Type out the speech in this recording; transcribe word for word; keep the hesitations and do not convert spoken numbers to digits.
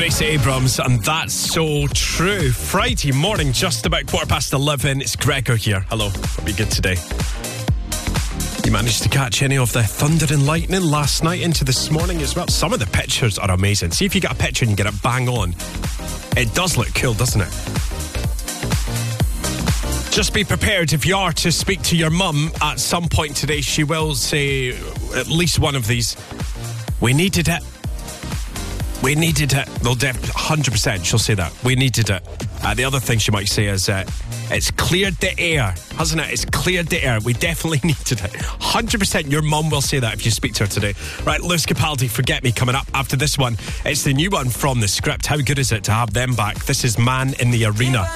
Stacey Abrams, and that's so true. Friday morning, just about quarter past eleven. It's Gregor here. Hello, hope you're good today. You managed to catch any of the thunder and lightning last night into this morning as well? Some of the pictures are amazing. See if you get a picture and you get it bang on. It does look cool, doesn't it? Just be prepared if you are to speak to your mum at some point today. She will say at least one of these. We needed it. We needed it. They'll def- one hundred percent she'll say that. We needed it. Uh, the other thing she might say is, uh, it's cleared the air, hasn't it? It's cleared the air. We definitely needed it. one hundred percent your mum will say that if you speak to her today. Right, Lewis Capaldi, Forget Me, coming up after this one. It's the new one from The Script. How good is it to have them back? This is Man in the Arena.